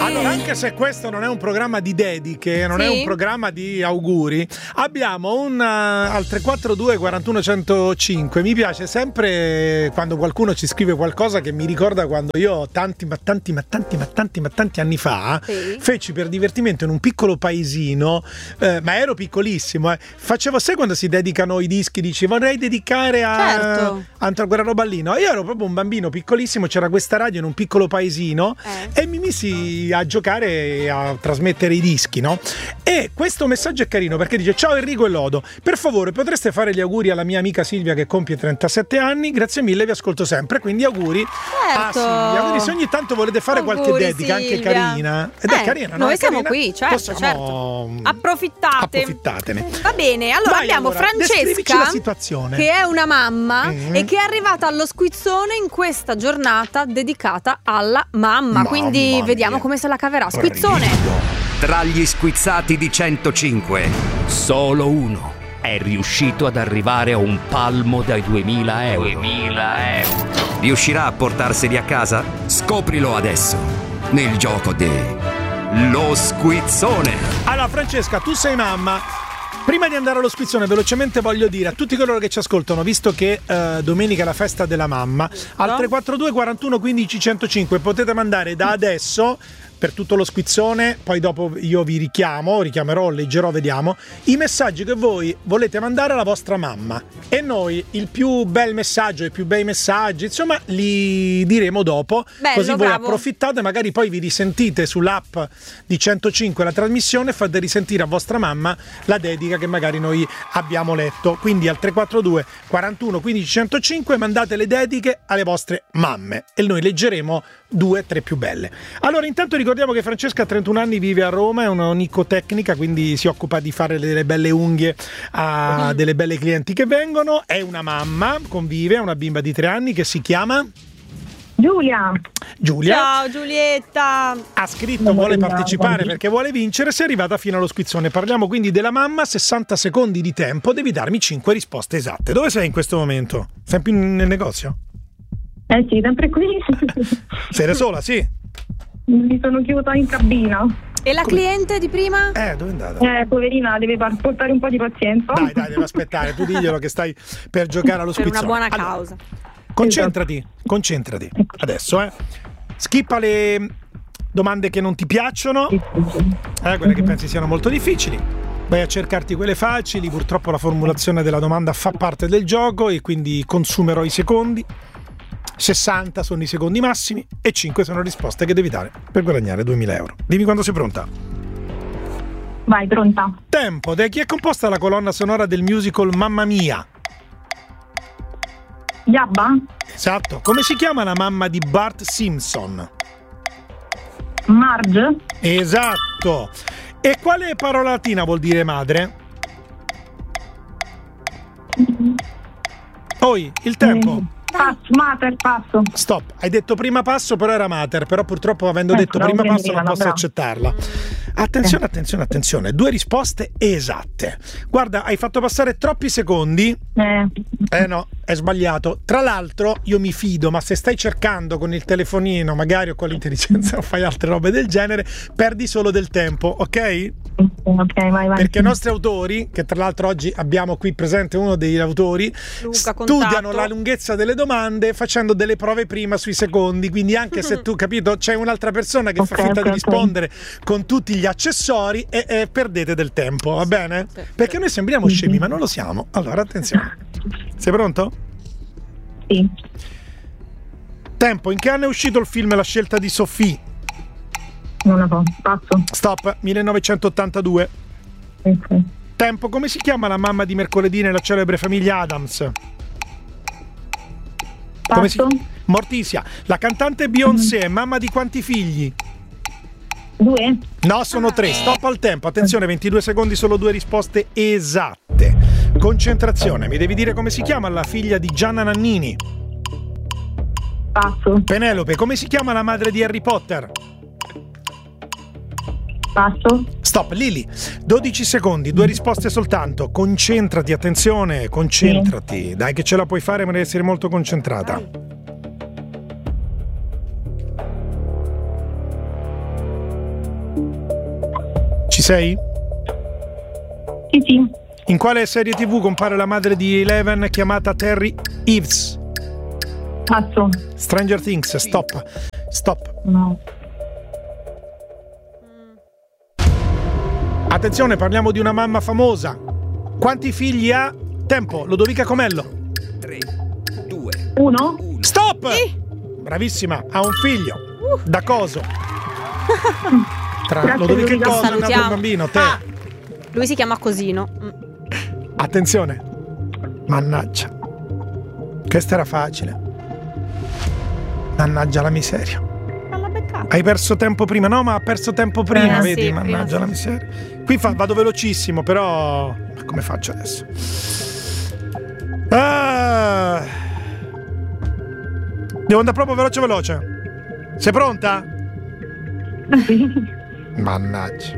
Allora, anche se questo non è un programma di dediche, non è un programma di auguri, abbiamo un al 342 41 105. Mi piace sempre quando qualcuno ci scrive qualcosa che mi ricorda quando io tanti anni fa feci per divertimento in un piccolo paesino, ma ero piccolissimo, facevo, sai quando si dedicano i dischi, dici vorrei dedicare a quella roba lì, no? Io ero proprio un bambino piccolissimo, c'era questa radio in un piccolo paesino e mi misi a giocare e a trasmettere i dischi, no? E questo messaggio è carino perché dice: ciao Enrico e Lodo, per favore potreste fare gli auguri alla mia amica Silvia che compie 37 anni, grazie mille, vi ascolto sempre, quindi auguri a Silvia. Quindi se ogni tanto volete fare qualche dedica anche carina, ed è carina, no? Noi è siamo carina, qui, certo. approfittatene. Va bene, allora abbiamo Francesca, la situazione, che è una mamma e che è arrivata allo squizzone in questa giornata dedicata alla mamma. Quindi vediamo come se la caverà. Squizzone. Tra gli squizzati di 105, solo uno è riuscito ad arrivare a un palmo dai 2000 euro. 2000 euro. Riuscirà a portarseli a casa? Scoprilo adesso, nel gioco Lo Squizzone. Allora Francesca, tu sei mamma. Prima di andare allo squizzone, velocemente voglio dire a tutti coloro che ci ascoltano, visto che domenica è la festa della mamma, al 342 41 15 105 potete mandare da adesso, per tutto lo squizzone, poi dopo io vi richiamerò, leggerò, vediamo, i messaggi che voi volete mandare alla vostra mamma. E noi il più bel messaggio, i più bei messaggi, insomma, li diremo dopo. Bello, così voi approfittate, magari poi vi risentite sull'app di 105 la trasmissione e fate risentire a vostra mamma la dedica che magari noi abbiamo letto. Quindi al 342 41 15 105 mandate le dediche alle vostre mamme e noi leggeremo 2-3 più belle. Allora, intanto ricordiamo che Francesca ha 31 anni, vive a Roma, è un'onicotecnica, quindi si occupa di fare delle belle unghie a delle belle clienti che vengono. È una mamma, convive, ha una bimba di 3 anni che si chiama Giulia. Ciao Giulietta. Ha scritto, vuole partecipare perché vuole vincere, si è arrivata fino allo squizzone. Parliamo quindi della mamma, 60 secondi di tempo, devi darmi 5 risposte esatte. Dove sei in questo momento? Sempre nel negozio? Sì, sempre qui. Sei da sola, sì? Mi sono chiusa in cabina. E la cliente di prima? Dove è andata? Poverina, deve portare un po' di pazienza. Dai, deve aspettare, tu diglielo che stai per giocare allo squizzone. Per una buona causa. Concentrati. Adesso, Skippa le domande che non ti piacciono, quelle che pensi siano molto difficili. Vai a cercarti quelle facili, purtroppo la formulazione della domanda fa parte del gioco e quindi consumerò i secondi. 60 sono i secondi massimi e 5 sono risposte che devi dare per guadagnare 2000 euro. Dimmi quando sei pronta. Vai, pronta. Tempo. Da chi è composta la colonna sonora del musical Mamma Mia? Yabba? Esatto. Come si chiama la mamma di Bart Simpson? Marge? Esatto. E quale parola latina vuol dire madre? Poi il tempo. Passo. Stop, hai detto prima passo, però era mater, però purtroppo avendo detto prima passo non posso accettarla. Attenzione, 2 risposte esatte. Guarda, hai fatto passare troppi secondi. No, è sbagliato. Tra l'altro io mi fido, ma se stai cercando con il telefonino magari o con l'intelligenza o fai altre robe del genere, perdi solo del tempo, ok? Ok, vai. Perché i nostri autori, che tra l'altro oggi abbiamo qui presente uno degli autori, Luca, studiano la lunghezza delle domande facendo delle prove prima sui secondi, quindi anche se tu, capito, c'è un'altra persona che fa finta di rispondere con tutti gli accessori e perdete del tempo, va bene? Perché noi sembriamo scemi, ma non lo siamo. Allora, attenzione. Sei pronto? Sì. Tempo. In che anno è uscito il film La scelta di Sophie? Non la so, passo. Stop. 1982. Ok. Tempo. Come si chiama la mamma di mercoledì nella celebre famiglia Addams? Passo. Morticia. La cantante Beyoncé è mamma di quanti figli? 2? No, sono 3. Stop al tempo. Attenzione, 22 secondi, solo 2 risposte esatte. Concentrazione. Mi devi dire come si chiama la figlia di Gianna Nannini? Passo. Penelope. Come si chiama la madre di Harry Potter? Passo. Stop. Lily. 12 secondi, 2 risposte soltanto. Concentrati, attenzione, concentrati. Sì. Dai che ce la puoi fare, ma devi essere molto concentrata. sei? Sì. In quale serie TV compare la madre di Eleven chiamata Terry Eves? Passo. Stranger Things. Stop. No. Attenzione, parliamo di una mamma famosa. Quanti figli ha? Tempo, Lodovica Comello. 3, 2, 1. Stop! Bravissima, ha un figlio. Da coso? Tra Grazie, Lodovica e Lodovica. Coso è nato un Salutiamo. bambino, te. Lui si chiama Cosino. Attenzione. Mannaggia. Questa era facile. Mannaggia la miseria. Alla beccata. Hai perso tempo prima. No, ma ha perso tempo prima, vedi? Sì, Mannaggia prima la miseria. Qui vado velocissimo, però come faccio adesso? Devo andare proprio veloce. Sei pronta? Sì. Mannaggia.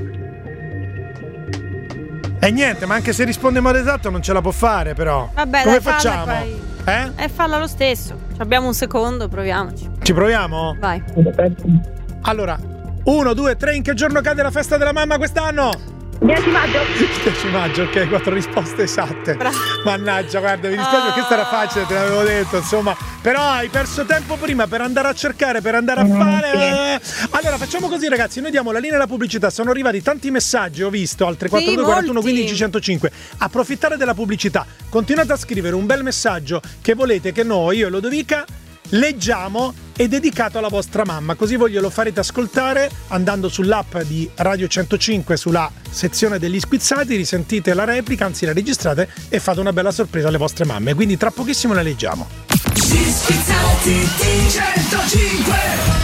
E niente, ma anche se risponde in modo esatto non ce la può fare, però. Vabbè, come dai, falla facciamo? poi. E falla lo stesso. Abbiamo un secondo, proviamoci. Ci proviamo? Vai. Allora, 1, 2, 3, in che giorno cade la festa della mamma quest'anno? 10 maggio. 10 maggio, ok, 4 risposte esatte. Bravo. Mannaggia, guarda, mi dispiace, questa era facile, te l'avevo detto, insomma. Però hai perso tempo prima per andare a cercare, per andare a fare. Allora, facciamo così, ragazzi, noi diamo la linea alla pubblicità. Sono arrivati tanti messaggi, ho visto, al 342 41 15 105. Approfittare della pubblicità. Continuate a scrivere un bel messaggio che volete che noi, io e Lodovica, leggiamo e dedicato alla vostra mamma, così voi glielo farete ascoltare andando sull'app di Radio 105 sulla sezione degli squizzati, risentite la replica, anzi la registrate e fate una bella sorpresa alle vostre mamme, quindi tra pochissimo la leggiamo. Gli squizzati di 105.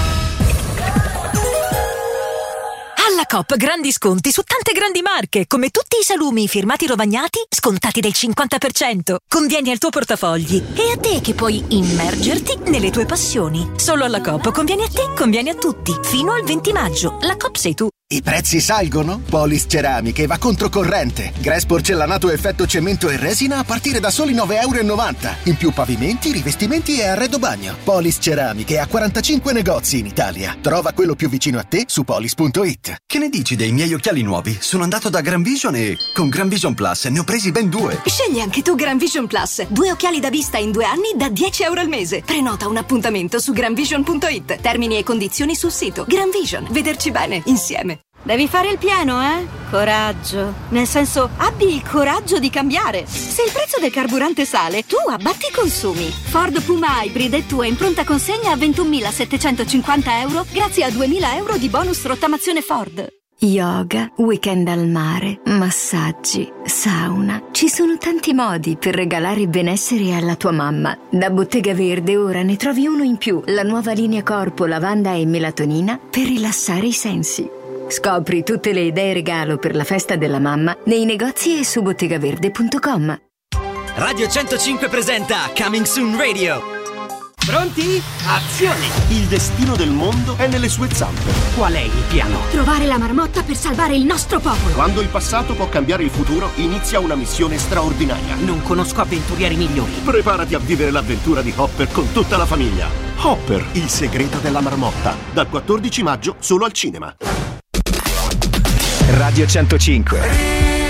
Alla Coop grandi sconti su tante grandi marche, come tutti i salumi firmati Rovagnati, scontati del 50%. Convieni al tuo portafogli e a te che puoi immergerti nelle tue passioni. Solo alla Coop conviene a te, conviene a tutti. Fino al 20 maggio. La Coop sei tu. I prezzi salgono? Polis Ceramiche va controcorrente. Grass porcellanato effetto cemento e resina a partire da soli €9,90. In più pavimenti, rivestimenti e arredo bagno. Polis Ceramiche ha 45 negozi in Italia. Trova quello più vicino a te su polis.it. Che ne dici dei miei occhiali nuovi? Sono andato da Gran Vision e con Gran Vision Plus ne ho presi ben 2. Scegli anche tu Gran Vision Plus. 2 occhiali da vista in 2 anni da €10 al mese. Prenota un appuntamento su granvision.it. Termini e condizioni sul sito. Gran Vision. Vederci bene insieme. Devi fare il pieno, eh? Coraggio. Nel senso, abbi il coraggio di cambiare. Se il prezzo del carburante sale, tu abbatti i consumi. Ford Puma Hybrid è tua in pronta consegna a €21.750 grazie a €2.000 di bonus rottamazione Ford. Yoga, weekend al mare, massaggi, sauna. Ci sono tanti modi per regalare benessere alla tua mamma. Da Bottega Verde ora ne trovi uno in più, la nuova linea corpo lavanda e melatonina per rilassare i sensi. Scopri tutte le idee regalo per la festa della mamma nei negozi e su bottegaverde.com. Radio 105 presenta Coming Soon Radio. Pronti? Azione! Il destino del mondo è nelle sue zampe. Qual è il piano? Trovare la marmotta per salvare il nostro popolo. Quando il passato può cambiare il futuro, inizia una missione straordinaria. Non conosco avventurieri migliori. Preparati a vivere l'avventura di Hopper con tutta la famiglia. Hopper, il segreto della marmotta. Dal 14 maggio solo al cinema. Radio 105.